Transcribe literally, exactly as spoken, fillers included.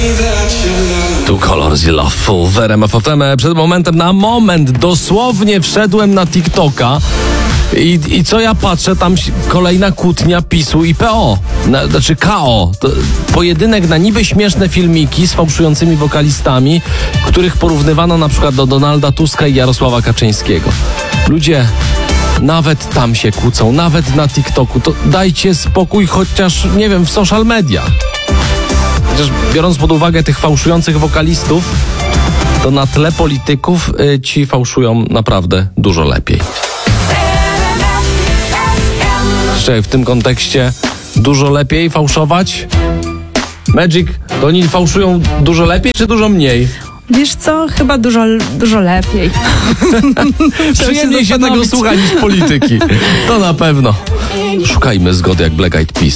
Tu Colors i Loveful w R M F F M. Przed momentem, na moment, dosłownie wszedłem na TikToka i, i co ja patrzę, tam kolejna kłótnia PiSu i P O, na, znaczy K O. To pojedynek na niby śmieszne filmiki z fałszującymi wokalistami, których porównywano na przykład do Donalda Tuska i Jarosława Kaczyńskiego. Ludzie nawet tam się kłócą, nawet na TikToku. To dajcie spokój chociaż, nie wiem, w social mediach. Chociaż biorąc pod uwagę tych fałszujących wokalistów, to na tle polityków y, ci fałszują naprawdę dużo lepiej. Jeszcze w tym kontekście dużo lepiej fałszować? Magic, to oni fałszują dużo lepiej czy dużo mniej? Wiesz co? Chyba dużo, dużo lepiej. Przyjemniej się tego słucha niż polityki. To na pewno. Szukajmy zgody jak Black Eyed Peas.